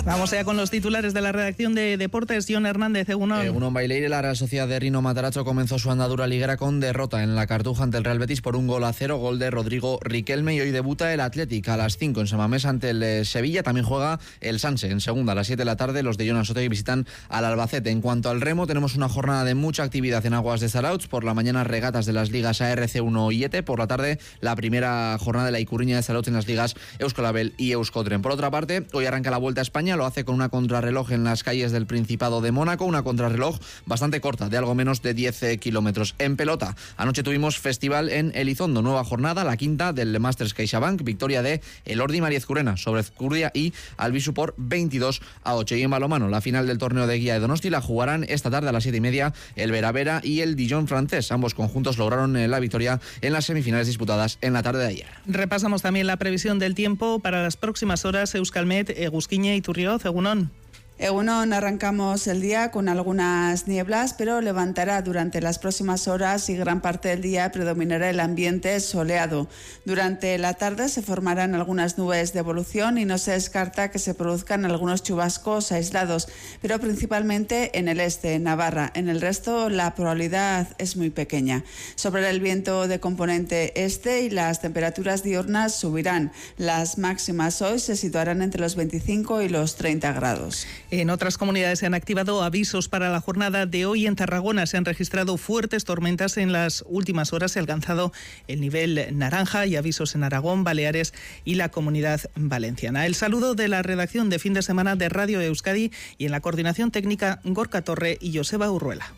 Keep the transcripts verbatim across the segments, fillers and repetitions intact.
Vamos ya con los titulares de la redacción de Deportes. John Hernández, Egunon. Egunon Baileire, la Real Sociedad de Rino Matarazzo comenzó su andadura liguera con derrota en la Cartuja ante el Real Betis por un gol a cero, gol de Rodrigo Riquelme, y hoy debuta el Athletic a las cinco en Samamés ante el Sevilla. También juega el Sanse en segunda a las siete de la tarde. Los de Jonas Sotegui visitan al Albacete. En cuanto al remo, tenemos una jornada de mucha actividad en aguas de Zarautz. Por la mañana regatas de las ligas A R C uno y E T E. Por la tarde la primera jornada de la Icurriña de Zarautz en las ligas Euskolabel y Euskotren. Por otra parte, hoy arranca la Vuelta a España, lo hace con una contrarreloj en las calles del Principado de Mónaco, una contrarreloj bastante corta, de algo menos de diez kilómetros. En pelota, anoche tuvimos festival en Elizondo, nueva jornada, la quinta del Masters CaixaBank, victoria de Elordi Mariezcurena sobre Ezcurdia y Albisu por veintidós a ocho. Y en balonmano, la final del torneo de guía de Donosti la jugarán esta tarde a las siete y media el Veravera y el Dijon francés. Ambos conjuntos lograron la victoria en las semifinales disputadas en la tarde de ayer. Repasamos también la previsión del tiempo para las próximas horas. Euskalmet, Egusquiñe y Turrioz, Egunon. Egunon, arrancamos el día con algunas nieblas, pero levantará durante las próximas horas y gran parte del día predominará el ambiente soleado. Durante la tarde se formarán algunas nubes de evolución y no se descarta que se produzcan algunos chubascos aislados, pero principalmente en el este, en Navarra. En el resto la probabilidad es muy pequeña. Sobre el viento de componente este y las temperaturas diurnas subirán. Las máximas hoy se situarán entre los veinticinco y los treinta grados. En otras comunidades se han activado avisos para la jornada de hoy. En Tarragona se han registrado fuertes tormentas en las últimas horas. Se ha alcanzado el nivel naranja y avisos en Aragón, Baleares y la Comunidad Valenciana. El saludo de la redacción de fin de semana de Radio Euskadi y en la coordinación técnica Gorka Torre y Joseba Urruela.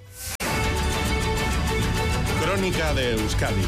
Crónica de Euskadi.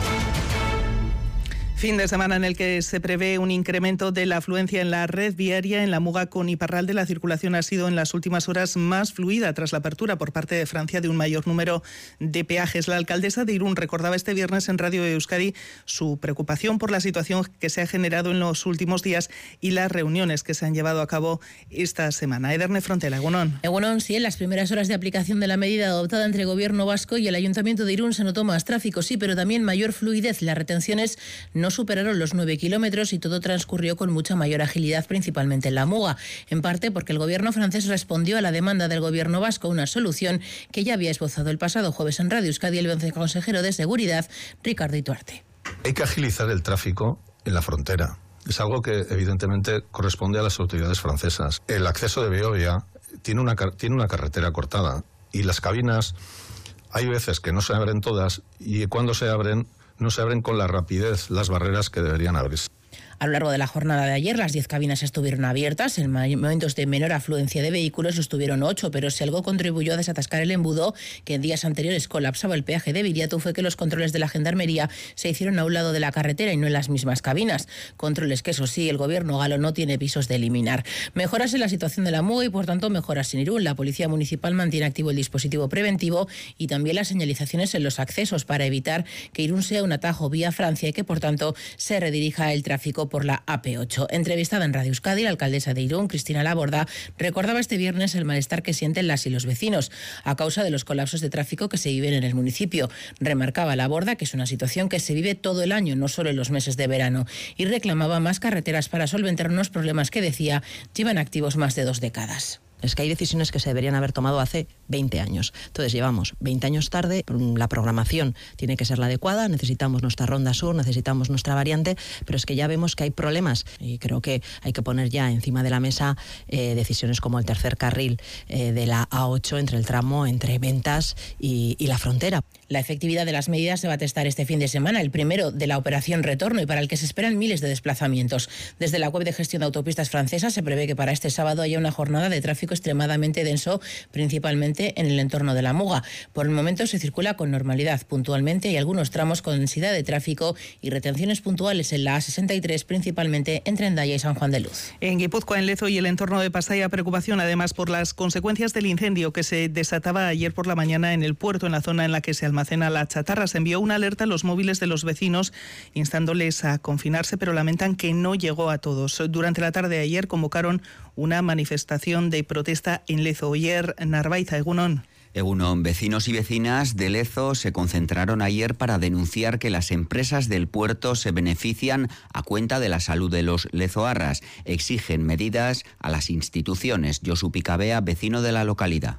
Fin de semana en el que se prevé un incremento de la afluencia en la red viaria. En la Muga con Iparralde la circulación ha sido en las últimas horas más fluida tras la apertura por parte de Francia de un mayor número de peajes. La alcaldesa de Irún recordaba este viernes en Radio Euskadi su preocupación por la situación que se ha generado en los últimos días y las reuniones que se han llevado a cabo esta semana. Ederne Frontera, Egunon. Egunon, sí, en las primeras horas de aplicación de la medida adoptada entre el Gobierno vasco y el Ayuntamiento de Irún se notó más tráfico, sí, pero también mayor fluidez. Las retenciones no superaron los nueve kilómetros y todo transcurrió con mucha mayor agilidad, principalmente en la Muga, en parte porque el gobierno francés respondió a la demanda del gobierno vasco, una solución que ya había esbozado el pasado jueves en Radio Euskadi el viceconsejero de Seguridad, Ricardo Ituarte. Hay que agilizar el tráfico en la frontera. Es algo que evidentemente corresponde a las autoridades francesas. El acceso de Beovia tiene una, tiene una carretera cortada y las cabinas hay veces que no se abren todas y cuando se abren no se abren con la rapidez las barreras que deberían abrirse. A lo largo de la jornada de ayer, las diez cabinas estuvieron abiertas. En momentos de menor afluencia de vehículos estuvieron ocho, pero si algo contribuyó a desatascar el embudo, que en días anteriores colapsaba el peaje de Viriatu, fue que los controles de la Gendarmería se hicieron a un lado de la carretera y no en las mismas cabinas. Controles que, eso sí, el gobierno galo no tiene visos de eliminar. Mejoras en la situación de la Muga y, por tanto, mejoras en Irún. La Policía Municipal mantiene activo el dispositivo preventivo y también las señalizaciones en los accesos para evitar que Irún sea un atajo vía Francia y que, por tanto, se redirija el tráfico por la A P ocho. Entrevistada en Radio Euskadi, la alcaldesa de Irún, Cristina Laborda, recordaba este viernes el malestar que sienten las y los vecinos a causa de los colapsos de tráfico que se viven en el municipio. Remarcaba Laborda que es una situación que se vive todo el año, no solo en los meses de verano, y reclamaba más carreteras para solventar unos problemas que, decía, llevan activos más de dos décadas. Es que hay decisiones que se deberían haber tomado hace veinte años. Entonces llevamos veinte años tarde, la programación tiene que ser la adecuada, necesitamos nuestra ronda sur, necesitamos nuestra variante, pero es que ya vemos que hay problemas y creo que hay que poner ya encima de la mesa eh, decisiones como el tercer carril eh, de la A ocho entre el tramo entre Ventas y, y la frontera. La efectividad de las medidas se va a testar este fin de semana, el primero de la operación Retorno y para el que se esperan miles de desplazamientos. Desde la web de gestión de autopistas francesa se prevé que para este sábado haya una jornada de tráfico extremadamente denso, principalmente en el entorno de la Muga. Por el momento se circula con normalidad. Puntualmente hay algunos tramos con densidad de tráfico y retenciones puntuales en la A sesenta y tres, principalmente entre Hendaya y San Juan de Luz. En Guipúzcoa, en Lezo y el entorno de Pasaia, preocupación además por las consecuencias del incendio que se desataba ayer por la mañana en el puerto, en la zona en la que se almacena la chatarra. Se envió una alerta a los móviles de los vecinos instándoles a confinarse, pero lamentan que no llegó a todos. Durante la tarde de ayer convocaron una manifestación de protesta en Lezo. Oyer Narvaiza, Egunon. Egunon, vecinos y vecinas de Lezo se concentraron ayer para denunciar que las empresas del puerto se benefician a cuenta de la salud de los lezoarras. Exigen medidas a las instituciones. Josu Picabea, vecino de la localidad.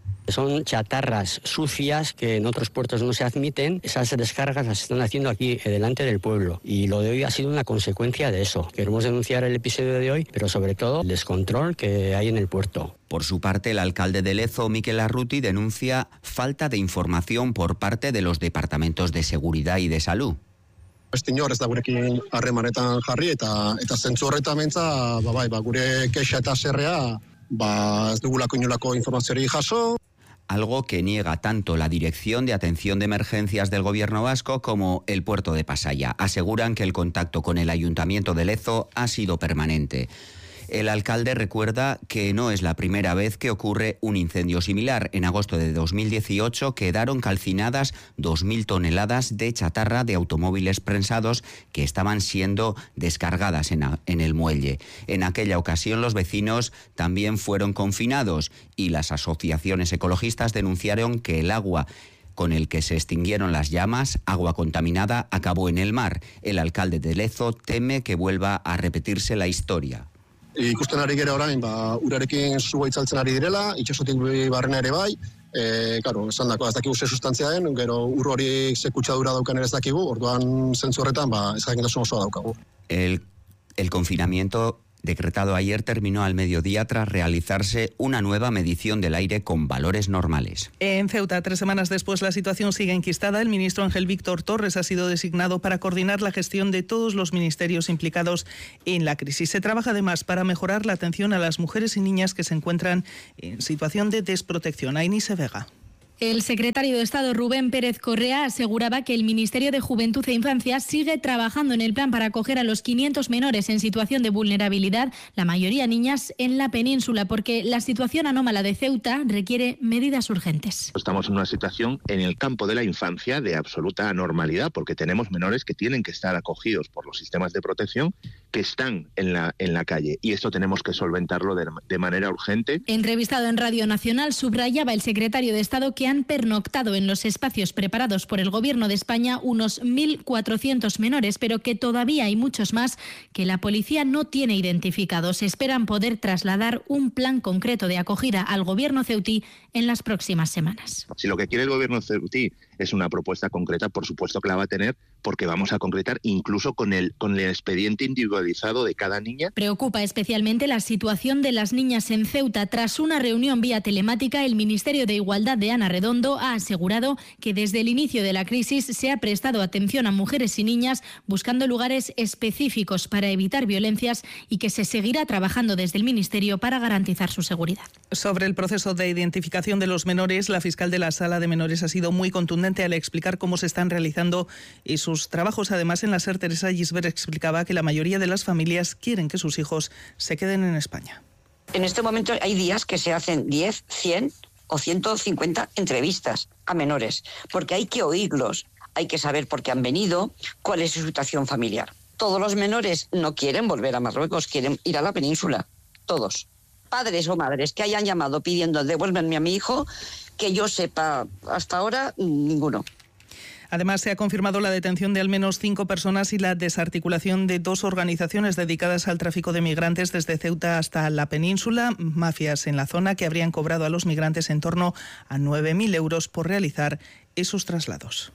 Son chatarras sucias que en otros puertos no se admiten. Esas descargas las están haciendo aquí, delante del pueblo. Y lo de hoy ha sido una consecuencia de eso. Queremos denunciar el episodio de hoy, pero sobre todo el descontrol que hay en el puerto. Por su parte, el alcalde de Lezo, Mikel Arruti, denuncia falta de información por parte de los departamentos de seguridad y de salud. Estinor ez da gurekin harremanetan jarri eta eta zentzu horretan mentza, ba bai, ba gure kexa eta serrea, ba ez dugulako inolako informaziorik jaso. Algo que niega tanto la Dirección de Atención de Emergencias del Gobierno vasco como el puerto de Pasaia. Aseguran que el contacto con el Ayuntamiento de Lezo ha sido permanente. El alcalde recuerda que no es la primera vez que ocurre un incendio similar. En agosto de dos mil dieciocho quedaron calcinadas dos mil toneladas de chatarra de automóviles prensados que estaban siendo descargadas en, a, en el muelle. En aquella ocasión los vecinos también fueron confinados y las asociaciones ecologistas denunciaron que el agua con el que se extinguieron las llamas, agua contaminada, acabó en el mar. El alcalde de Lezo teme que vuelva a repetirse la historia. Ikusten ari gera orain, ba, urarekin sua itzaltzen ari direla, itxasotik barrena ere bai, e, claro, esan dako, ez dakigu ze sustantzia den, gero ur hori ze kutsadura daukan ere ez dakigu, orduan zentzu horretan, ba, ez jakintasun osoa daukagu. El, el confinamiento decretado ayer terminó al mediodía tras realizarse una nueva medición del aire con valores normales. En Ceuta, tres semanas después, la situación sigue enquistada. El ministro Ángel Víctor Torres ha sido designado para coordinar la gestión de todos los ministerios implicados en la crisis. Se trabaja además para mejorar la atención a las mujeres y niñas que se encuentran en situación de desprotección. Ainise Vega. El secretario de Estado, Rubén Pérez Correa, aseguraba que el Ministerio de Juventud e Infancia sigue trabajando en el plan para acoger a los quinientos menores en situación de vulnerabilidad, la mayoría niñas, en la península, porque la situación anómala de Ceuta requiere medidas urgentes. Estamos en una situación en el campo de la infancia de absoluta anormalidad, porque tenemos menores que tienen que estar acogidos por los sistemas de protección que están en la, en la calle, y esto tenemos que solventarlo de, de manera urgente. Entrevistado en Radio Nacional, subrayaba el secretario de Estado que han pernoctado en los espacios preparados por el Gobierno de España unos mil cuatrocientos menores, pero que todavía hay muchos más que la policía no tiene identificados. Esperan poder trasladar un plan concreto de acogida al Gobierno ceutí en las próximas semanas. Si lo que quiere el Gobierno ceutí es una propuesta concreta, por supuesto que la va a tener, porque vamos a concretar incluso con el, con el expediente individualizado de cada niña. Preocupa especialmente la situación de las niñas en Ceuta. Tras una reunión vía telemática, el Ministerio de Igualdad de Ana Redondo ha asegurado que desde el inicio de la crisis se ha prestado atención a mujeres y niñas buscando lugares específicos para evitar violencias y que se seguirá trabajando desde el Ministerio para garantizar su seguridad. Sobre el proceso de identificación de los menores, la fiscal de la Sala de Menores ha sido muy contundente al explicar cómo se están realizando sus trabajos. Además, en la SER, Teresa Gisbert explicaba que la mayoría de las familias quieren que sus hijos se queden en España. En este momento hay días que se hacen diez, cien o ciento cincuenta entrevistas a menores, porque hay que oírlos, hay que saber por qué han venido, cuál es su situación familiar. Todos los menores no quieren volver a Marruecos, quieren ir a la península, todos. Padres o madres que hayan llamado pidiendo devuélvenme a mi hijo, que yo sepa hasta ahora, ninguno. Además, se ha confirmado la detención de al menos cinco personas y la desarticulación de dos organizaciones dedicadas al tráfico de migrantes desde Ceuta hasta la península, mafias en la zona que habrían cobrado a los migrantes en torno a nueve mil euros por realizar esos traslados.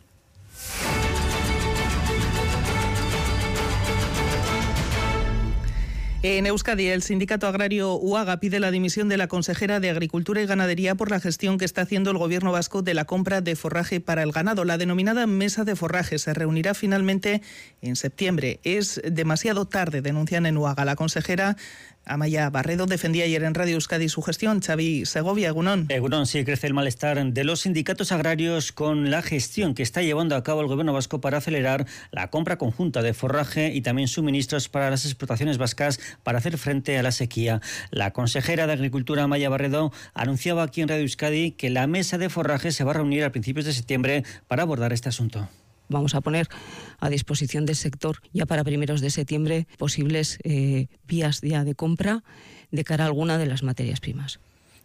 En Euskadi, el sindicato agrario UAGA pide la dimisión de la consejera de Agricultura y Ganadería por la gestión que está haciendo el Gobierno vasco de la compra de forraje para el ganado. La denominada mesa de forraje se reunirá finalmente en septiembre. Es demasiado tarde, denuncian en UAGA. La consejera Amaia Barredo defendía ayer en Radio Euskadi su gestión. Xavi Segovia, Egunon. Egunon, sí, crece el malestar de los sindicatos agrarios con la gestión que está llevando a cabo el Gobierno vasco para acelerar la compra conjunta de forraje y también suministros para las explotaciones vascas para hacer frente a la sequía. La consejera de Agricultura, Amaia Barredo, anunciaba aquí en Radio Euskadi que la mesa de forraje se va a reunir a principios de septiembre para abordar este asunto. Vamos a poner a disposición del sector ya para primeros de septiembre posibles eh, vías ya de compra de cara a alguna de las materias primas.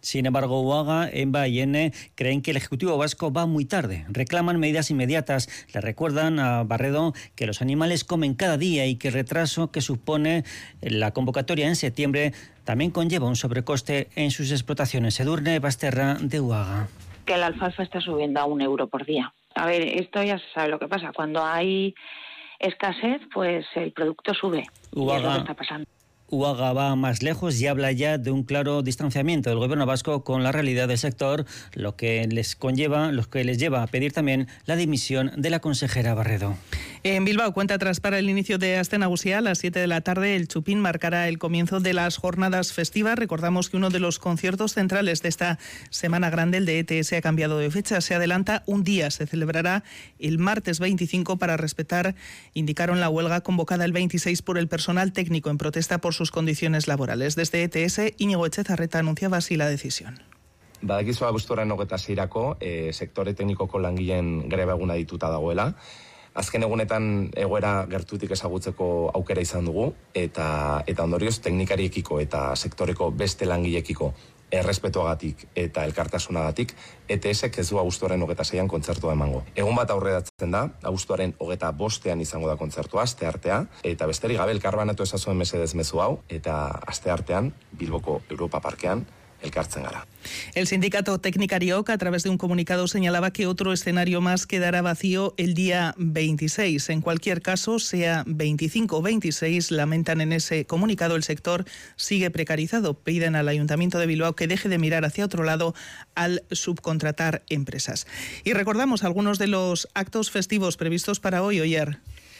Sin embargo, Uaga, Enba y Ene creen que el Ejecutivo vasco va muy tarde. Reclaman medidas inmediatas. Le recuerdan a Barredo que los animales comen cada día y que el retraso que supone la convocatoria en septiembre también conlleva un sobrecoste en sus explotaciones. Edurne Basterra, de Uaga. Que la alfalfa está subiendo a un euro por día. A ver, esto ya se sabe lo que pasa. Cuando hay escasez, pues el producto sube. Uaga. Y es lo que está pasando. Uaga va más lejos y habla ya de un claro distanciamiento del gobierno vasco con la realidad del sector, lo que les conlleva, lo que les lleva a pedir también la dimisión de la consejera Barredo. En Bilbao, cuenta atrás para el inicio de Aste Nagusia, a las siete de la tarde, el Chupín marcará el comienzo de las jornadas festivas. Recordamos que uno de los conciertos centrales de esta Semana Grande, el de E T S, ha cambiado de fecha. Se adelanta un día, se celebrará el martes veinticinco para respetar, indicaron, la huelga convocada el veintiséis por el personal técnico en protesta por sus condiciones laborales. Desde E T S, Íñigo Etxezarreta anunciaba así la decisión. Badakizu abuztuaren hogeita seirako e, sektore teknikoko langileen greba eguna dituta dagoela. Azken egunetan egoera gertutik ezagutzeko aukera izan dugu eta eta ondorioz teknikariekiko eta sektoreko beste langileekiko errespetuagatik eta elkartasunagatik E T S ez du abuztuaren hogeita seian kontzertua emango. Egun bat aurreratzen da, abuztuaren hogeita bostean izango da kontzertua, asteartea, eta besterik gabe elkarbanatu ezazuen mesedez mezu hau, eta asteartean Bilboko Europa Parkean elkartzen gara. El sindicato Tecnicariok, a través de un comunicado, señalaba que otro escenario más quedará vacío el día veintiséis. En cualquier caso, sea veinticinco o veintiséis, lamentan en ese comunicado, el sector sigue precarizado. Piden al Ayuntamiento de Bilbao que deje de mirar hacia otro lado al subcontratar empresas. Y recordamos algunos de los actos festivos previstos para hoy o ayer.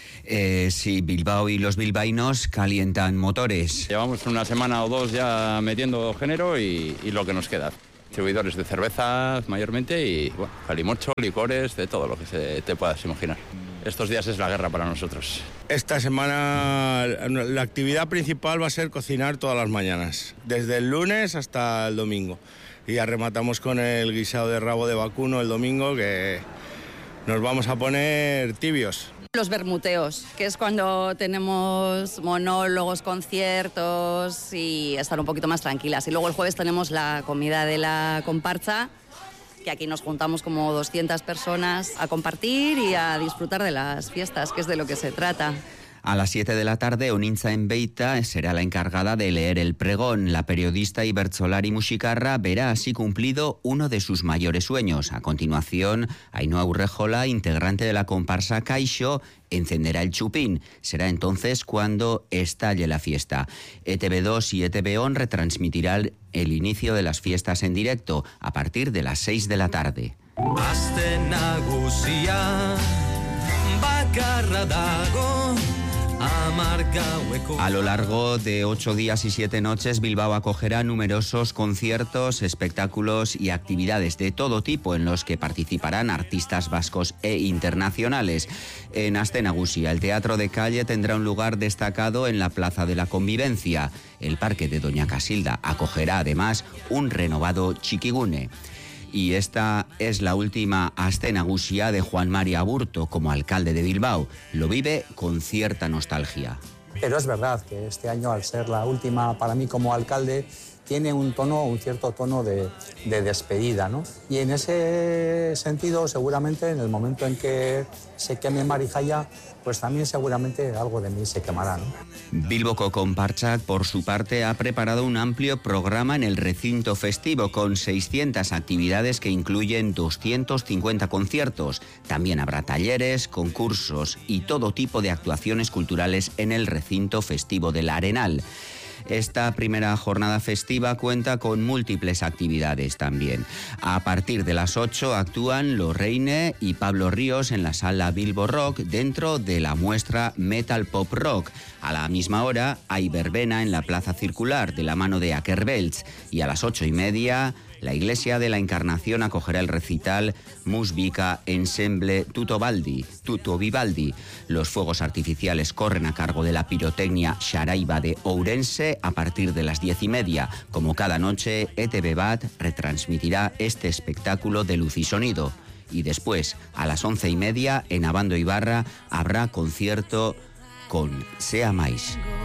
Eh, sí, Bilbao y los bilbaínos calientan motores. Llevamos una semana o dos ya metiendo género y, y lo que nos queda. Distribuidores de cervezas mayormente y bueno, calimocho, licores, de todo lo que se te puedas imaginar. Estos días es la guerra para nosotros. Esta semana la actividad principal va a ser cocinar todas las mañanas, desde el lunes hasta el domingo. Y ya rematamos con el guisado de rabo de vacuno el domingo, que nos vamos a poner tibios. Los bermuteos, que es cuando tenemos monólogos, conciertos y estar un poquito más tranquilas. Y luego el jueves tenemos la comida de la comparsa, que aquí nos juntamos como doscientas personas a compartir y a disfrutar de las fiestas, que es de lo que se trata. A las siete de la tarde, Onintza Enbeita será la encargada de leer el pregón. La periodista y bertsolari muxikarra verá así cumplido uno de sus mayores sueños. A continuación, Ainhoa Urrejola, integrante de la comparsa Caixo, encenderá el chupín. Será entonces cuando estalle la fiesta. E Te Be dos y E Te Be On retransmitirán el inicio de las fiestas en directo a partir de las seis de la tarde. Aste nagusia bakarra dago. A lo largo de ocho días y siete noches, Bilbao acogerá numerosos conciertos, espectáculos y actividades de todo tipo en los que participarán artistas vascos e internacionales. En Aste Nagusia, el teatro de calle tendrá un lugar destacado en la Plaza de la Convivencia. El Parque de Doña Casilda acogerá además un renovado Txikigune. Y esta es la última Aste Nagusia de Juan Mari Aburto como alcalde de Bilbao. Lo vive con cierta nostalgia. Pero es verdad que este año, al ser la última para mí como alcalde, tiene un tono, un cierto tono de, de despedida, ¿no? Y en ese sentido, seguramente, en el momento en que se queme Marijaya, pues también seguramente algo de mí se quemará, ¿no? Bilboko Konpartsak, por su parte, ha preparado un amplio programa en el recinto festivo con seiscientas actividades que incluyen doscientos cincuenta conciertos. También habrá talleres, concursos y todo tipo de actuaciones culturales en el recinto festivo del Arenal. Esta primera jornada festiva cuenta con múltiples actividades también. A partir de las ocho actúan Lo Reine y Pablo Ríos en la sala Bilbo Rock dentro de la muestra Metal Pop Rock. A la misma hora hay verbena en la Plaza Circular de la mano de Akerbelts y a las ocho y media la Iglesia de la Encarnación acogerá el recital Música Ensemble Tutto Baldi, Tutto Vivaldi. Los fuegos artificiales corren a cargo de la pirotecnia Xaraiba de Ourense a partir de las diez y media. Como cada noche, E Te Be Bat retransmitirá este espectáculo de luz y sonido. Y después, a las once y media, en Abando Ibarra, habrá concierto con Sea Mais.